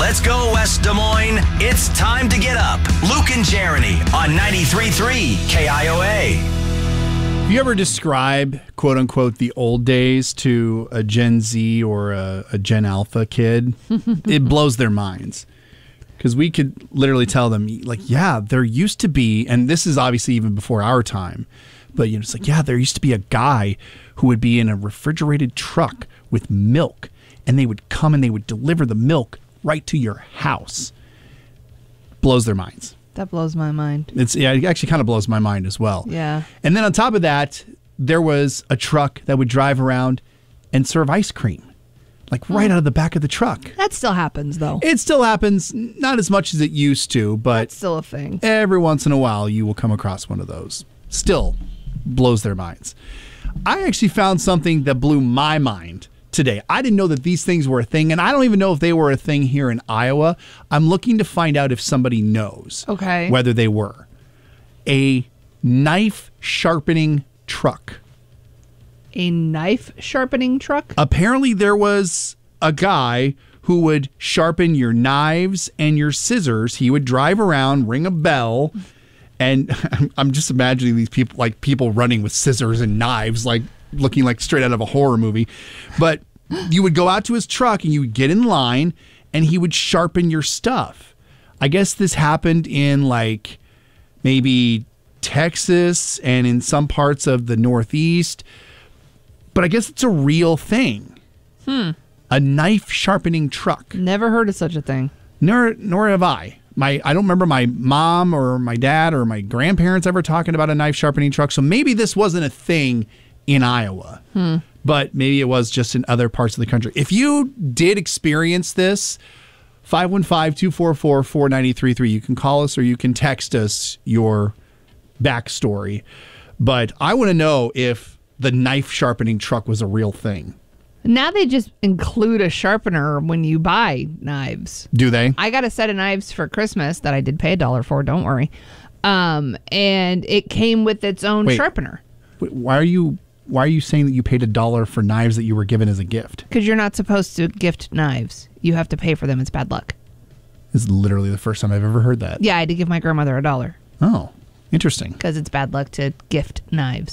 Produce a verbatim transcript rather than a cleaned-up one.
Let's go, West Des Moines. It's time to get up. Luke and Jeremy on ninety-three point three K I O A. Have you ever describe, quote unquote, the old days to a Gen Z or a, a Gen Alpha kid? It blows their minds. Because we could literally tell them, like, yeah, there used to be, and this is obviously even before our time, but you know, it's like, yeah, there used to be a guy who would be in a refrigerated truck with milk, and they would come and they would deliver the milk right to your house. Blows their minds. That blows my mind. It's yeah, it actually kind of blows my mind as well. Yeah. And then on top of that, there was a truck that would drive around and serve ice cream, like right out of the back of the truck. That still happens, though. It still happens, not as much as it used to, but That's still a thing. Every once in a while you will come across one of those. Still blows their minds. I actually found something that blew my mind today. I didn't know that these things were a thing, and I don't even know if they were a thing here in Iowa. I'm looking to find out if somebody knows Okay. whether they were. A knife sharpening truck. A knife sharpening truck? Apparently there was a guy who would sharpen your knives and your scissors. He would drive around, ring a bell, and I'm just imagining these people, like people running with scissors and knives, like looking like straight out of a horror movie. But you would go out to his truck and you would get in line and he would sharpen your stuff. I guess this happened in like maybe Texas and in some parts of the Northeast. But I guess it's a real thing. Hmm. A knife sharpening truck. Never heard of such a thing. Nor nor have I. My I don't remember my mom or my dad or my grandparents ever talking about a knife sharpening truck. So maybe this wasn't a thing in Iowa. Hmm. But maybe it was just in other parts of the country. If you did experience this, five one five, two four four, four nine three three. You can call us or you can text us your backstory. But I want to know if the knife sharpening truck was a real thing. Now they just include a sharpener when you buy knives. Do they? I got a set of knives for Christmas that I did pay a dollar for, don't worry. Um, and it came with its own Wait. sharpener. Why are you why are you saying that you paid a dollar for knives that you were given as a gift? Because you're not supposed to gift knives. You have to pay for them. It's bad luck. This is literally the first time I've ever heard that. Yeah, I had to give my grandmother a dollar. Oh, interesting. Because it's bad luck to gift knives.